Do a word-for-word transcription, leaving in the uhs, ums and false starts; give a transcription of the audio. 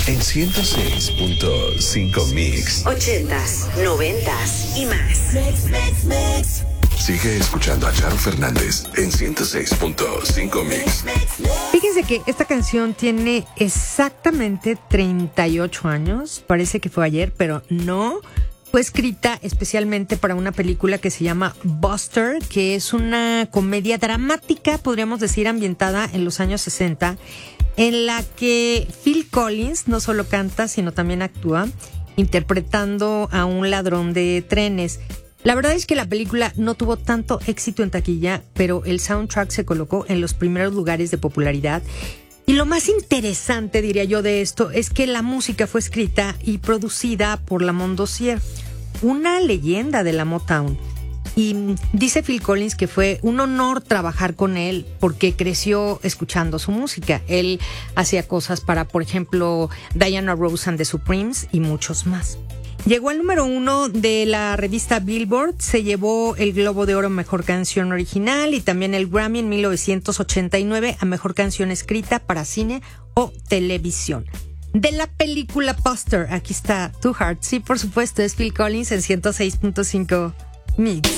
en ciento seis punto cinco Mix. Ochentas, noventas y más. Mix, mix, mix. Sigue escuchando a Charo Fernández en ciento seis punto cinco Mix. Fíjense que esta canción tiene exactamente treinta y ocho años. Parece que fue ayer, pero no. Fue escrita especialmente para una película que se llama Buster, que es una comedia dramática, podríamos decir, ambientada en los años sesenta, en la que Phil Collins no solo canta, sino también actúa, interpretando a un ladrón de trenes. La verdad es que la película no tuvo tanto éxito en taquilla, pero el soundtrack se colocó en los primeros lugares de popularidad. Y lo más interesante, diría yo, de esto es que la música fue escrita y producida por Lamont Dozier, una leyenda de la Motown. Y dice Phil Collins que fue un honor trabajar con él porque creció escuchando su música. Él hacía cosas para, por ejemplo, Diana Ross and the Supremes y muchos más. Llegó al número uno de la revista Billboard, se llevó el Globo de Oro Mejor Canción Original y también el Grammy en mil novecientos ochenta y nueve a Mejor Canción Escrita para Cine o Televisión. De la película Buster, aquí está Two Hearts, sí, por supuesto, es Phil Collins en ciento seis punto cinco Mix.